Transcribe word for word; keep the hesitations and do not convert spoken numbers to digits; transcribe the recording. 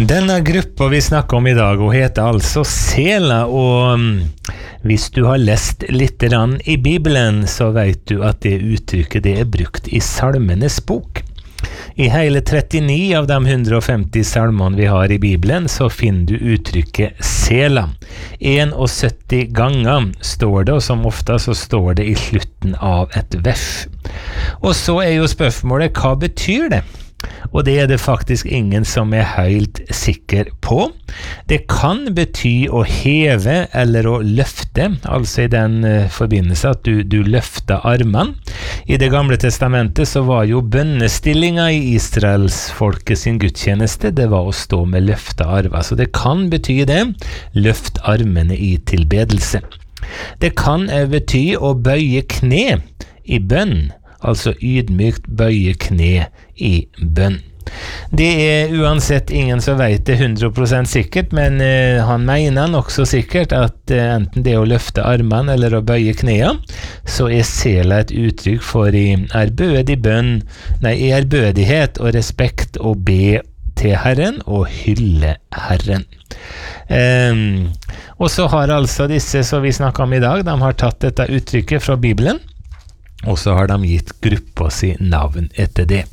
Denne gruppa vi snakker om i dag, hun heter altså Sela, og hvis du har lest litt grann i Bibelen, så vet du at det uttrykket det er brukt i Salmenes bok. I hele trettini av de hundre og femti salmene vi har i Bibelen, så finner du uttrykket Sela. sytti ganger står det, og som ofte så står det i slutten av et vers. Og så er jo spørsmålet, hva betyr det? Og det er det faktisk ingen som er helt sikker på. Det kan bety å heve eller å løfte, altså i den uh, forbindelse at du, du løfter armene. I det gamle testamentet så var jo bønnestillinga i Israels folket sin gudstjeneste, det var å stå med løfta armer. Så det kan bety det, løft armene i tilbedelse. Det kan bety å bøye kne i bønn, altså ydmykt bøye kne i bønn. Det er uansett ingen som vet det hundre prosent sikkert, men uh, han mener nok så sikkert at uh, enten det å løfte armene eller å bøye knea, så er Sela et uttrykk for i ærbødig bønn, nei, i ærbødighet og respekt å be til Herren og hylle Herren. Um, og så har altså disse som vi snakker om i dag, de har tatt dette uttrykket fra Bibelen, og så har de gitt gruppa si navn etter det.